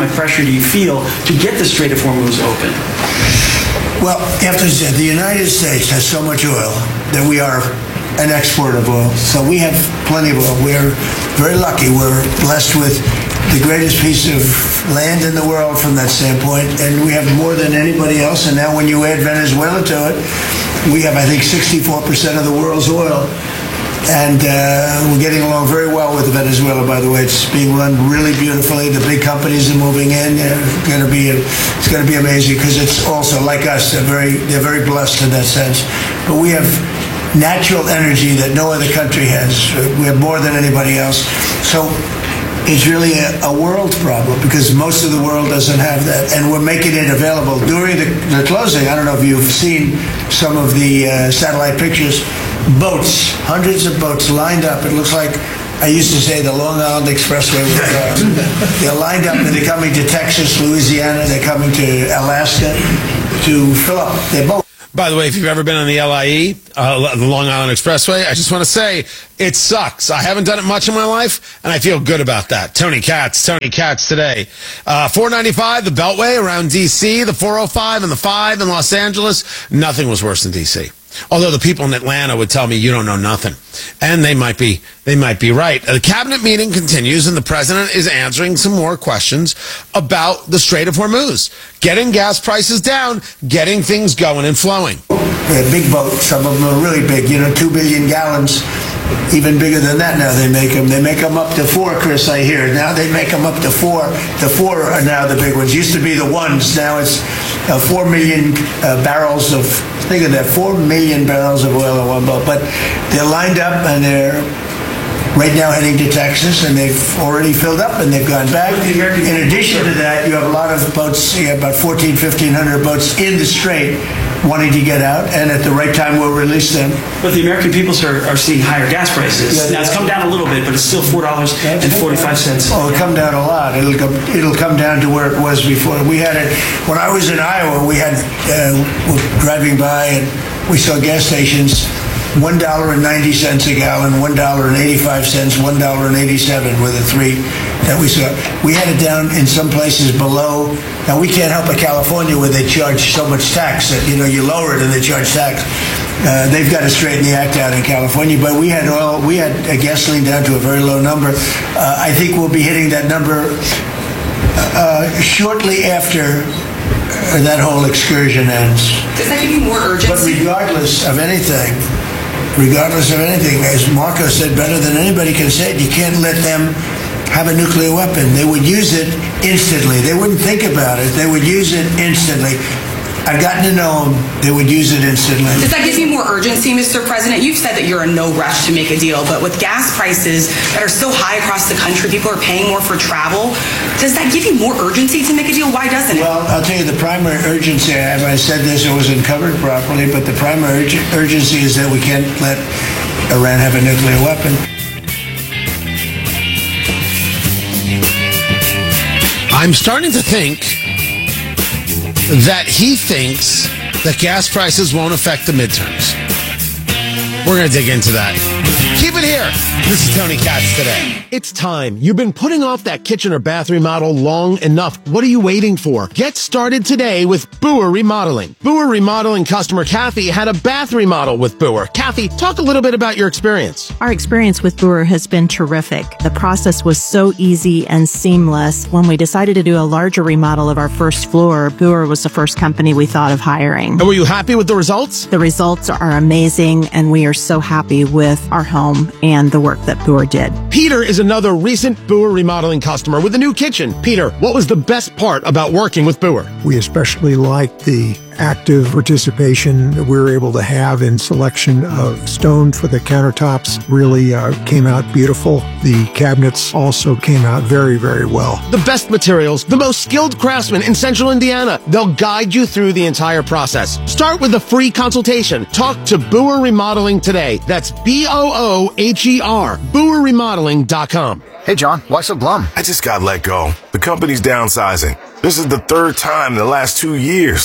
economic pressure do you feel to get the Strait of Hormuz open? Well, you have to say, the United States has so much oil that we are an exporter of oil. So we have plenty of oil. We're very lucky. We're blessed with the greatest piece of land in the world from that standpoint, and we have more than anybody else. And now when you add Venezuela to it, we have, I think, 64% of the world's oil. And we're getting along very well with Venezuela, by the way. It's being run really beautifully. The big companies are moving in. It's going to be amazing, because it's also, like us, they're very blessed in that sense. But we have natural energy that no other country has. We have more than anybody else. So it's really a world problem, because most of the world doesn't have that, and we're making it available. During the closing, I don't know if you've seen some of the satellite pictures, boats, hundreds of boats lined up. It looks like, I used to say, the Long Island Expressway with cars. They're lined up, and they're coming to Texas, Louisiana, they're coming to Alaska to fill up their boats. By the way, if you've ever been on the LIE, the Long Island Expressway, I just want to say it sucks. I haven't done it much in my life, and I feel good about that. Tony Katz today. 495, the Beltway around D.C., the 405 and the 5 in Los Angeles. Nothing was worse than D.C. Although the people in Atlanta would tell me you don't know nothing. And they might be right. The cabinet meeting continues, and the president is answering some more questions about the Strait of Hormuz. Getting gas prices down, getting things going and flowing. They're big boats. Some of them are really big, 2 billion gallons. Even bigger than that now they make them. They make them up to 4, Chris, I hear. Now they make them up to 4. The 4 are now the big ones. Used to be the 1s. Now it's 4 million barrels of, think of that, 4 million barrels of oil in one boat. But they're lined up, and they're right now heading to Texas, and they've already filled up, and they've gone back. In addition to that, you have a lot of boats, about 1,500 boats in the Strait wanting to get out, and at the right time we'll release them. But the American people are seeing higher gas prices. Now it's come down a little bit, but it's still $4.45. Oh, it'll come down a lot. It'll come down to where it was before. We had it when I was in Iowa. We had driving by, and we saw gas stations $1.90 a gallon, $1.85, $1.87 were the three that we saw. We had it down in some places below. Now we can't help but California, where they charge so much tax that you lower it and they charge tax. They've got to straighten the act out in California. But we had gasoline down to a very low number. I think we'll be hitting that number shortly after that whole excursion ends. Does that give you more urgency? But regardless of anything, as Marco said better than anybody can say it, you can't let them have a nuclear weapon. They would use it instantly. They wouldn't think about it. They would use it instantly. I've gotten to know them. They would use it instantly. Does that give you more urgency, Mr. President? You've said that you're in no rush to make a deal, but with gas prices that are so high across the country, people are paying more for travel. Does that give you more urgency to make a deal? Why doesn't it? Well, I'll tell you, the primary urgency, if I said this, it wasn't covered properly, but the primary urgency is that we can't let Iran have a nuclear weapon. I'm starting to think that he thinks that gas prices won't affect the midterms. We're going to dig into that. Keep it here. This is Tony Katz today. It's time. You've been putting off that kitchen or bath remodel long enough. What are you waiting for? Get started today with Boer Remodeling. Boer Remodeling customer Kathy had a bath remodel with Boer. Kathy, talk a little bit about your experience. Our experience with Boer has been terrific. The process was so easy and seamless. When we decided to do a larger remodel of our first floor, Boer was the first company we thought of hiring. And were you happy with the results? The results are amazing, and we are so happy with our home and the work that Boer did. Peter is another recent Boer Remodeling customer with a new kitchen. Peter, what was the best part about working with Boer? We especially liked the active participation that we were able to have in selection of stone for the countertops. Really came out beautiful. The cabinets also came out very, very well. The best materials, the most skilled craftsmen in Central Indiana. They'll guide you through the entire process. Start with a free consultation. Talk to Boer Remodeling today. That's BOOHER, BoerRemodeling.com. Hey, John, why so glum? I just got let go. The company's downsizing. This is the third time in the last 2 years.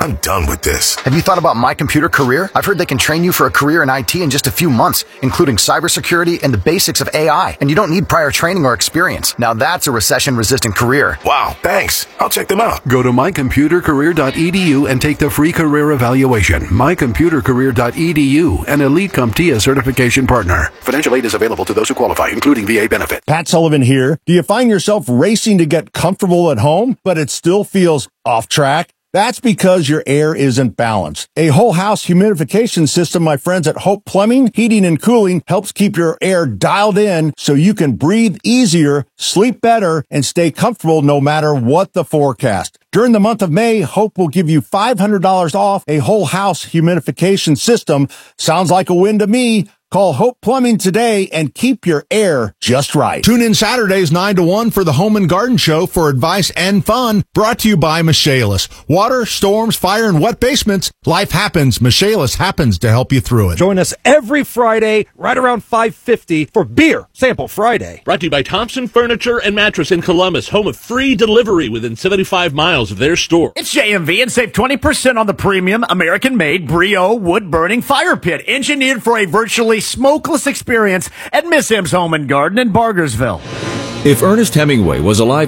I'm done with this. Have you thought about My Computer Career? I've heard they can train you for a career in IT in just a few months, including cybersecurity and the basics of AI. And you don't need prior training or experience. Now that's a recession-resistant career. Wow, thanks. I'll check them out. Go to mycomputercareer.edu and take the free career evaluation. mycomputercareer.edu, an Elite CompTIA certification partner. Financial aid is available to those who qualify, including VA benefit. Pat Sullivan here. Do you find yourself racing to get comfortable at home, but it still feels off track? That's because your air isn't balanced. A whole house humidification system, my friends at Hope Plumbing, Heating and Cooling, helps keep your air dialed in so you can breathe easier, sleep better, and stay comfortable no matter what the forecast. During the month of May, Hope will give you $500 off a whole house humidification system. Sounds like a win to me. Call Hope Plumbing today and keep your air just right. Tune in Saturdays 9 to 1 for the Home and Garden Show for advice and fun. Brought to you by Michaelis. Water, storms, fire, and wet basements. Life happens. Michaelis happens to help you through it. Join us every Friday right around 5:50 for Beer Sample Friday. Brought to you by Thompson Furniture and Mattress in Columbus, home of free delivery within 75 miles of their store. It's JMV and save 20% on the premium American-made Brio wood-burning fire pit, engineered for a virtually smokeless experience at Miss M's Home and Garden in Bargersville. If Ernest Hemingway was alive